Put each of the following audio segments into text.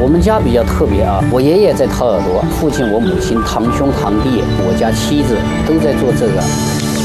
我们家比较特别啊，我爷爷在掏耳朵，父亲、我母亲、堂兄、堂弟，我家妻子都在做这个。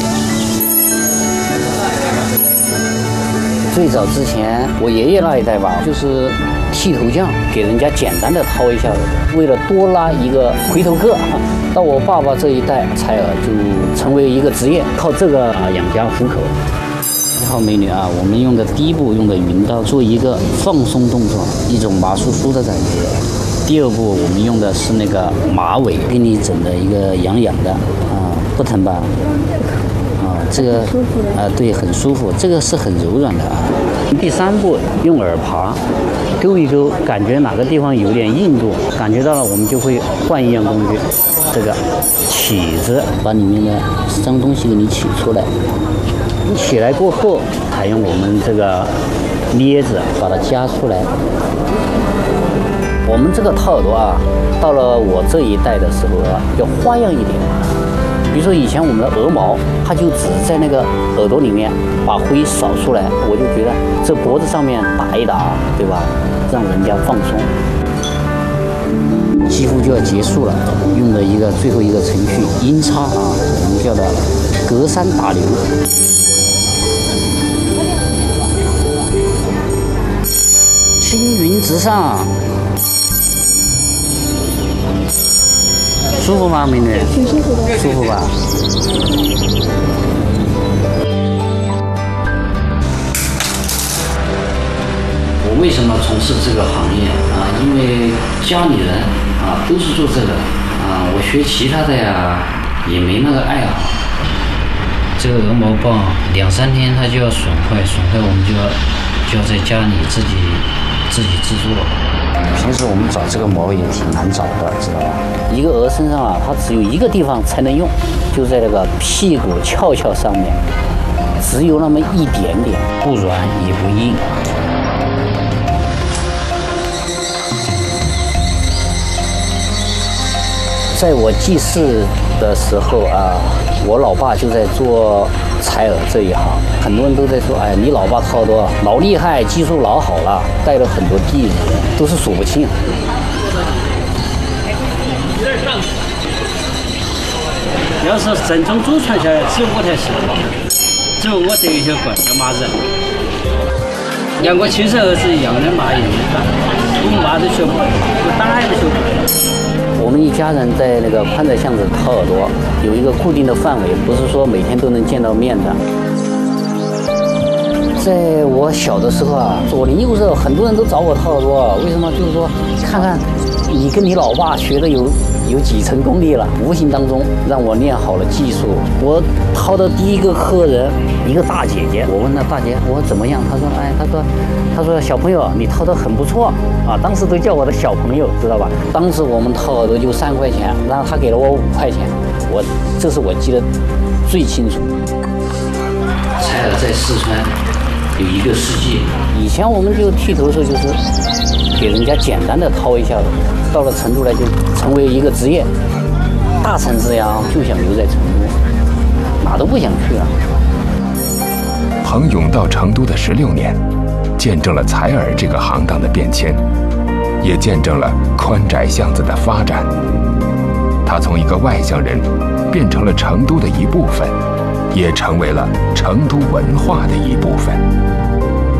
最早之前，我爷爷那一代吧，就是剃头匠，给人家简单的掏一下耳朵，为了多拉一个回头客。到我爸爸这一代，采耳就成为一个职业，靠这个养家糊口。你好，美女啊，我们用的第一步用的云刀做一个放松动作，一种麻酥酥的感觉。第二步我们用的是那个马尾，给你整的一个痒痒的啊，不疼吧？这个对，很舒服，这个是很柔软的啊。第三步用耳耙勾一勾，感觉哪个地方有点硬度，感觉到了，我们就会换一样工具，这个起子，把里面的脏东西给你起出来。你起来过后，采用我们这个镊子把它夹出来。我们这个掏耳朵啊，到了我这一代的时候啊，要花样一点。比如说以前我们的鹅毛，它就只在那个耳朵里面把灰扫出来，我就觉得这脖子上面打一打，对吧？让人家放松。几乎就要结束了，用的最后一个程序音叉啊，我们叫的隔山打牛。青云直上。舒服吗，美女？ 挺舒服的。 舒服吧？我为什么从事这个行业啊？因为家里人啊都是做这个啊，我学其他的呀也没那个爱好。这个鹅毛棒2-3天它就要损坏，我们就要在家里自己制作。平时我们找这个毛也挺难找的，知道吧？一个鹅身上啊，它只有一个地方才能用，就在这个屁股翘上面，只有那么一点点，不软也不硬。在我记事的时候啊，我老爸就在做采耳这一行，很多人都在说，哎，你老爸掏耳朵老厉害，技术老好了，带了很多弟子，都是数不清。 要是正宗祖传下来，只有我才是，只有我得一些管叫马人。像我亲生儿子一样的马一样的，我马都学不会，我打也不学不会。 我们一家人在那个宽窄巷子掏耳朵，有一个固定的范围，不是说每天都能见到面的。在我小的时候啊，左邻右舍很多人都找我掏耳朵，为什么？就是说看看你跟你老爸学的有几成功力了，无形当中让我练好了技术。我掏的第一个客人，一个大姐姐，我问她大姐，我怎么样？她说，哎，她说小朋友，你掏得很不错啊！当时都叫我的小朋友，知道吧？当时我们掏耳朵就3块钱，然后她给了我5块钱，这是我记得最清楚。采耳在四川有一个世界。以前我们就剃头的时候，就是给人家简单的掏一下，到了成都来就成为一个职业。大城市呀，就想留在成都，哪都不想去了。 彭勇到成都的16年，见证了采耳这个行当的变迁，也见证了宽窄巷子的发展。他从一个外乡人变成了成都的一部分，也成为了成都文化的一部分。